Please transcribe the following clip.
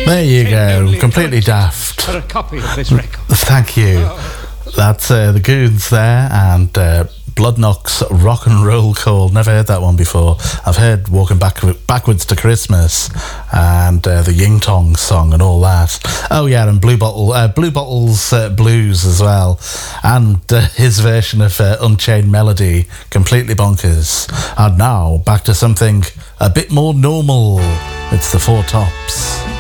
There you go, completely daft. For a copy of this record. Thank you. That's the Goons there, and Bloodknock's Rock and Roll Call. Never heard that one before. I've heard Walking Backwards to Christmas and the Ying Tong song and all that. Oh yeah, and Blue Bottle's Blues as well, and his version of Unchained Melody, completely bonkers. And now back to something a bit more normal. It's the Four Tops.